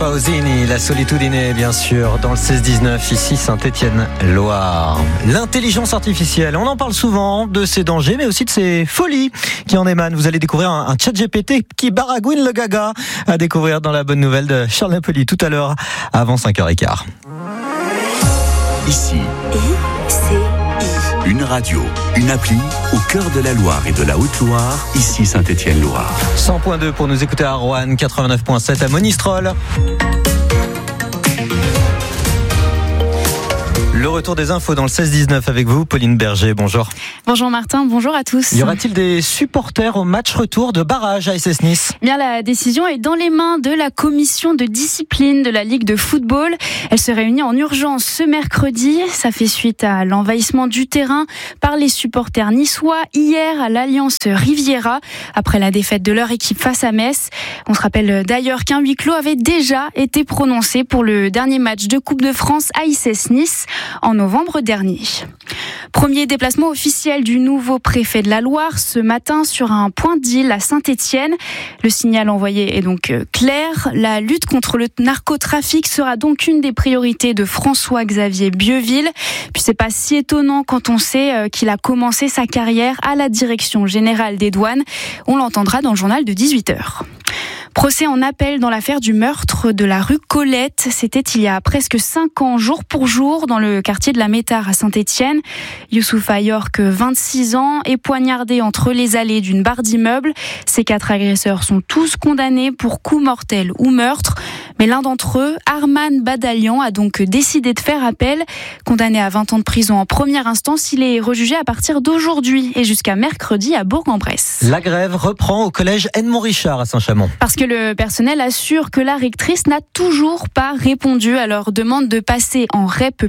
Pausini, la solitudine, bien sûr, dans le 16-19, ici Saint-Étienne-Loire. L'intelligence artificielle, on en parle souvent de ses dangers, mais aussi de ses folies qui en émanent. Vous allez découvrir un chat GPT qui baragouine le gaga, à découvrir dans la bonne nouvelle de Charles Napoli tout à l'heure, avant 5h15. Ici, une radio, une appli au cœur de la Loire et de la Haute-Loire, ici Saint-Étienne-Loire. 100.2 pour nous écouter à Roanne, 89.7 à Monistrol. Le retour des infos dans le 16-19 avec vous, Pauline Berger, bonjour. Bonjour Martin, bonjour à tous. Y aura-t-il des supporters au match retour de barrage à SS Nice ? Bien, la décision est dans les mains de la commission de discipline de la Ligue de football. Elle se réunit en urgence ce mercredi. Ça fait suite à l'envahissement du terrain par les supporters niçois hier à l'Alliance Riviera, après la défaite de leur équipe face à Metz. On se rappelle d'ailleurs qu'un huis clos avait déjà été prononcé pour le dernier match de Coupe de France à SS Nice en novembre dernier. Premier déplacement officiel du nouveau préfet de la Loire ce matin sur un point d'île à Saint-Étienne. Le signal envoyé est donc clair. La lutte contre le narcotrafic sera donc une des priorités de François-Xavier Bieuville. Puis c'est pas si étonnant quand on sait qu'il a commencé sa carrière à la direction générale des douanes. On l'entendra dans le journal de 18h. Procès en appel dans l'affaire du meurtre de la rue Colette. C'était il y a presque 5 ans, jour pour jour, dans le quartier de la Métard à Saint-Étienne. Youssoufa York, 26 ans, est poignardé entre les allées d'une barre d'immeuble. Ces 4 agresseurs sont tous condamnés pour coups mortels ou meurtre. Mais l'un d'entre eux, Arman Badalian, a donc décidé de faire appel. Condamné à 20 ans de prison en première instance, il est rejugé à partir d'aujourd'hui et jusqu'à mercredi à Bourg-en-Bresse. La grève reprend au collège Edmond Richard à Saint-Chamond. Parce que le personnel assure que la rectrice n'a toujours pas répondu à leur demande de passer en REP+.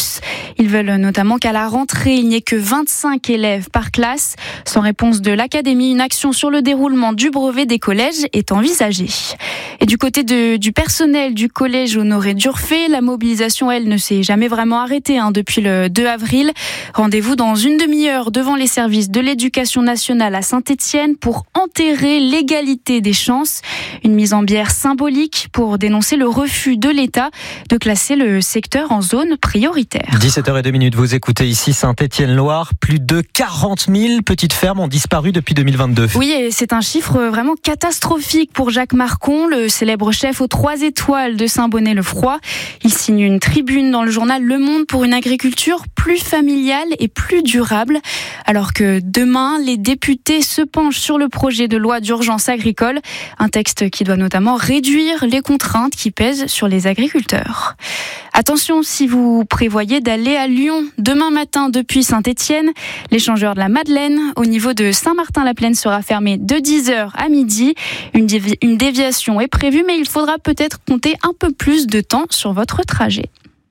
Ils veulent notamment qu'à la rentrée, il n'y ait que 25 élèves par classe. Sans réponse de l'académie, une action sur le déroulement du brevet des collèges est envisagée. Et du côté du personnel du collège Honoré d'Urfé, la mobilisation, elle, ne s'est jamais vraiment arrêtée depuis le 2 avril. Rendez-vous dans une demi-heure devant les services de l'éducation nationale à Saint-Étienne pour enterrer l'égalité des chances. Une mise en bière symbolique pour dénoncer le refus de l'État de classer le secteur en zone prioritaire. 17h02, vous écoutez ici Saint-Étienne-Loire. Plus de 40 000 petites fermes ont disparu depuis 2022. Oui, et c'est un chiffre vraiment catastrophique pour Jacques Marcon, le célèbre chef aux 3 étoiles de Saint-Bonnet-le-Froid. Il signe une tribune dans le journal Le Monde pour une agriculture plus familiale et plus durable. Alors que demain, les députés se penchent sur le projet de loi d'urgence agricole, un texte qui doit notamment réduire les contraintes qui pèsent sur les agriculteurs. Attention si vous prévoyez d'aller à Lyon demain matin depuis Saint-Étienne. L'échangeur de la Madeleine au niveau de Saint-Martin-la-Plaine sera fermé de 10h à midi. Une déviation est prévue, mais il faudra peut-être compter un peu plus de temps sur votre trajet.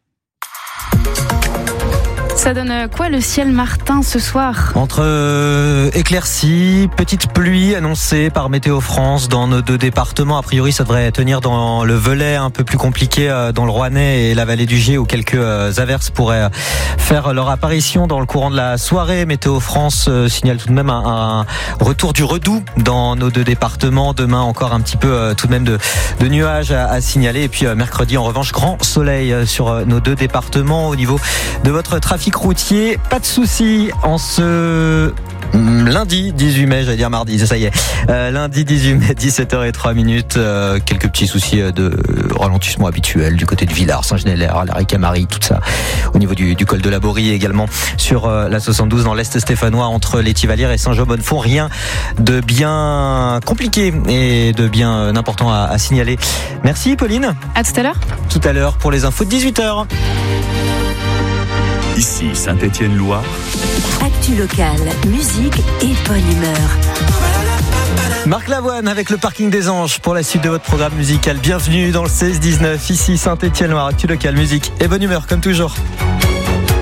Ça donne quoi le ciel, Martin, ce soir ? Entre éclaircies, petites pluies annoncées par Météo France dans nos 2 départements. A priori, ça devrait tenir dans le Velay, un peu plus compliqué dans le Rouennais et la vallée du Gier, où quelques averses pourraient faire leur apparition dans le courant de la soirée. Météo France signale tout de même un retour du redoux dans nos 2 départements. Demain, encore un petit peu tout de même de nuages à signaler. Et puis mercredi, en revanche, grand soleil sur nos 2 départements. Au niveau de votre trafic routier, pas de soucis en ce lundi 18 mai, j'allais dire mardi, ça y est. Lundi 18 mai, 17h03. Quelques petits soucis de ralentissement habituel du côté de Villars, Saint-Genélaire, la Ricamarie, tout ça. Au niveau du col de la Borie également sur la 72 dans l'Est stéphanois entre les Tivalières et Saint-Jean-Bonnefond. Rien de bien compliqué et de bien important à signaler. Merci Pauline. À tout à l'heure. Tout à l'heure pour les infos de 18h. Ici Saint-Étienne-Loire. Actu locale, musique et bonne humeur. Marc Lavoine avec le Parking des Anges pour la suite de votre programme musical. Bienvenue dans le 16-19, ici Saint-Étienne-Loire. Actu locale, musique et bonne humeur comme toujours.